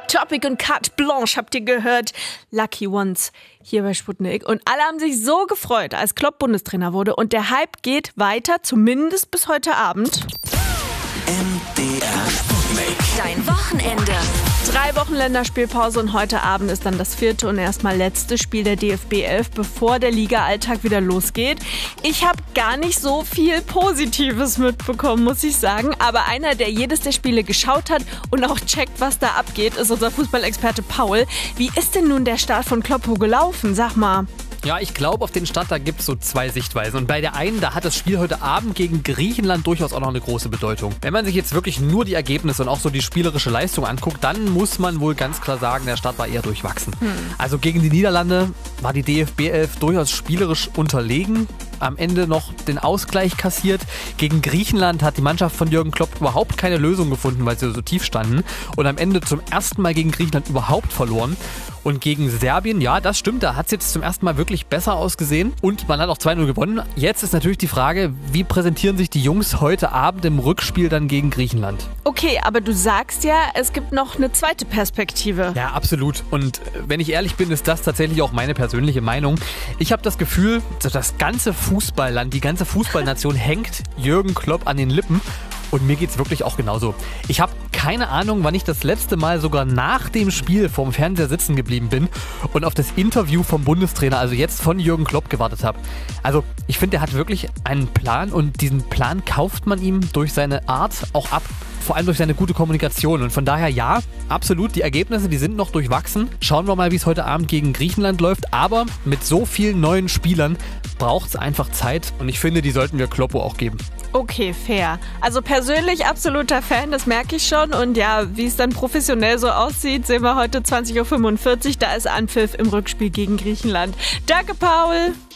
Topic und Carte Blanche habt ihr gehört. Lucky Ones hier bei Sputnik. Und alle haben sich so gefreut, als Klopp Bundestrainer wurde. Und der Hype geht weiter, zumindest bis heute Abend. MDR Sputnik. Dein Wochenende. 3 Wochen Länderspielpause und heute Abend ist dann das 4. und erstmal letzte Spiel der DFB 11, bevor der Liga-Alltag wieder losgeht. Ich habe gar nicht so viel Positives mitbekommen, muss ich sagen. Aber einer, der jedes der Spiele geschaut hat und auch checkt, was da abgeht, ist unser Fußballexperte Paul. Wie ist denn nun der Start von Kloppo gelaufen? Sag mal. Ja, ich glaube, auf den Start, da gibt es so 2 Sichtweisen. Und bei der einen, da hat das Spiel heute Abend gegen Griechenland durchaus auch noch eine große Bedeutung. Wenn man sich jetzt wirklich nur die Ergebnisse und auch so die spielerische Leistung anguckt, dann muss man wohl ganz klar sagen, der Start war eher durchwachsen. Also gegen die Niederlande war die DFB 11 durchaus spielerisch unterlegen. Am Ende noch den Ausgleich kassiert. Gegen Griechenland hat die Mannschaft von Jürgen Klopp überhaupt keine Lösung gefunden, weil sie so tief standen. Und am Ende zum ersten Mal gegen Griechenland überhaupt verloren. Und gegen Serbien, ja, das stimmt, da hat es jetzt zum ersten Mal wirklich besser ausgesehen. Und man hat auch 2-0 gewonnen. Jetzt ist natürlich die Frage, wie präsentieren sich die Jungs heute Abend im Rückspiel dann gegen Griechenland? Okay, aber du sagst ja, es gibt noch eine zweite Perspektive. Ja, absolut. Und wenn ich ehrlich bin, ist das tatsächlich auch meine persönliche Meinung. Ich habe das Gefühl, das ganze Fußballland, die ganze Fußballnation hängt Jürgen Klopp an den Lippen. Und mir geht's wirklich auch genauso. Ich habe keine Ahnung, wann ich das letzte Mal sogar nach dem Spiel vorm Fernseher sitzen geblieben bin und auf das Interview vom Bundestrainer, also jetzt von Jürgen Klopp, gewartet habe. Also ich finde, er hat wirklich einen Plan und diesen Plan kauft man ihm durch seine Art auch ab. Vor allem durch seine gute Kommunikation. Und von daher ja, absolut, die Ergebnisse, die sind noch durchwachsen. Schauen wir mal, wie es heute Abend gegen Griechenland läuft. Aber mit so vielen neuen Spielern braucht es einfach Zeit. Und ich finde, die sollten wir Kloppo auch geben. Okay, fair. Also persönlich absoluter Fan, das merke ich schon. Und ja, wie es dann professionell so aussieht, sehen wir heute 20.45 Uhr. Da ist Anpfiff im Rückspiel gegen Griechenland. Danke, Paul.